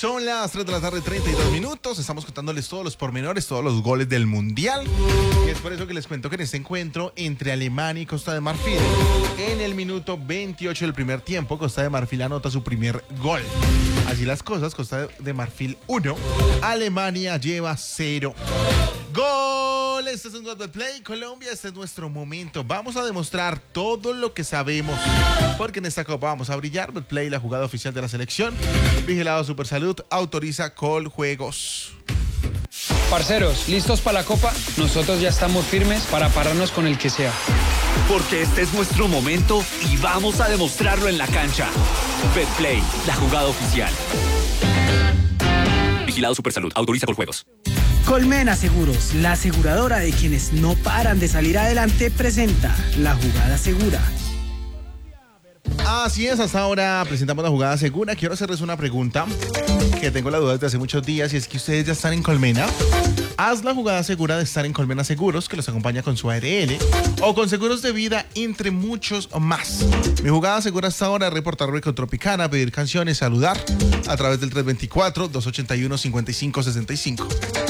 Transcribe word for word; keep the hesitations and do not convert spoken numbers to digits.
Son las tres de la tarde, treinta y dos minutos. Estamos contándoles todos los pormenores, todos los goles del Mundial. Y es por eso que les cuento que en este encuentro entre Alemania y Costa de Marfil, en el minuto veintiocho del primer tiempo, Costa de Marfil anota su primer gol. Así las cosas, Costa de Marfil uno, Alemania lleva cero. ¡Gol! Este es un God Play Colombia, este es nuestro momento. Vamos a demostrar todo lo que sabemos, porque en esta copa vamos a brillar. Betplay, la jugada oficial de la selección. Vigilado Supersalud, autoriza Coljuegos. Parceros, ¿listos para la copa? Nosotros ya estamos firmes para pararnos con el que sea. Porque este es nuestro momento y vamos a demostrarlo en la cancha. Betplay, la jugada oficial. Vigilado Supersalud, autoriza Coljuegos. Colmena Seguros, la aseguradora de quienes no paran de salir adelante, presenta la jugada segura. Así es, hasta ahora presentamos la jugada segura. Quiero hacerles una pregunta que tengo la duda desde hace muchos días, y es que ustedes ya están en Colmena. Haz la jugada segura de estar en Colmena Seguros, que los acompaña con su A R L o con seguros de vida, entre muchos más. Mi jugada segura hasta ahora es reportarme con Tropicana, pedir canciones, saludar a través del tres dos cuatro, dos ocho uno, cinco cinco seis cinco.